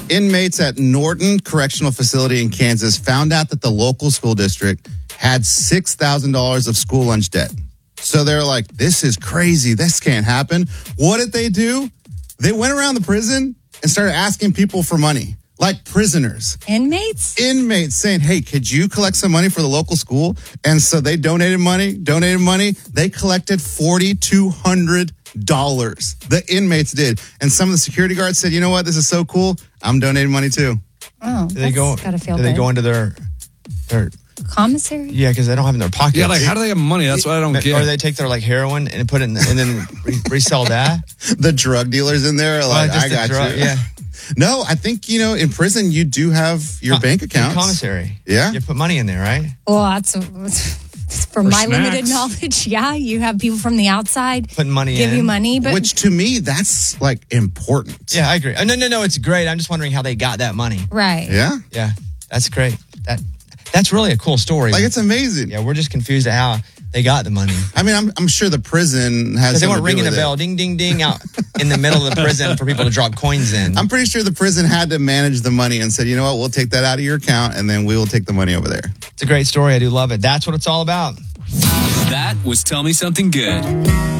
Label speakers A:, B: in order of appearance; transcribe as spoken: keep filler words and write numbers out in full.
A: Inmates at Norton Correctional Facility in Kansas found out that the local school district had six thousand dollars of school lunch debt. So they're like, this is crazy. This can't happen. What did they do? They went around the prison and started asking people for money, like prisoners.
B: Inmates?
A: Inmates saying, hey, could you collect some money for the local school? And so they donated money, donated money. They collected four thousand two hundred dollars. The inmates did. And some of the security guards said, you know what? This is so cool. I'm donating money too.
B: Oh,
C: do they go,
B: gotta feel
C: do
B: good.
C: they go into their... their
B: commissary?
C: Yeah, because they don't have it in their pockets.
D: Yeah, like how do they have money? That's what I don't get.
C: Or they take their like heroin and put it in, and then re- resell that.
A: The drug dealers in there are like,
C: Oh, just
A: I
C: the
A: got
C: drug-
A: you.
C: Yeah.
A: No, I think, you know, in prison, you do have your
C: Huh,
A: bank
C: your
A: accounts.
C: commissary.
A: Yeah.
C: You put money in there, right?
B: Well, that's for my
D: snacks.
B: limited knowledge. Yeah, you have people from the outside
C: Putting money
B: give
C: in.
B: you money, but
A: Which to me, that's like important.
C: Yeah, I agree. Oh, no, no, no, it's great. I'm just wondering how they got that money.
B: right.
A: Yeah.
C: Yeah, that's great. That That's really a cool story.
A: Like, it's amazing.
C: Yeah, we're just confused at how they got the money.
A: I mean, I'm, I'm sure the prison has
C: Because they
A: something
C: weren't
A: to do
C: ringing a
A: with
C: bell,
A: it.
C: ding, ding, ding, out in the middle of the prison for people to drop coins in.
A: I'm pretty sure the prison had to manage the money and said, you know what, we'll take that out of your account and then we will take the money over there.
C: It's a great story. I do love it. That's what it's all about.
E: That was Tell Me Something Good.